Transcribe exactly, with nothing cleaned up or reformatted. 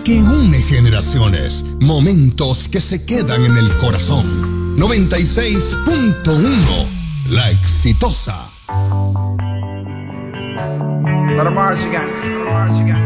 que une generaciones, momentos que se quedan en el corazón. noventa y seis punto uno, La Exitosa. Let 'em march again.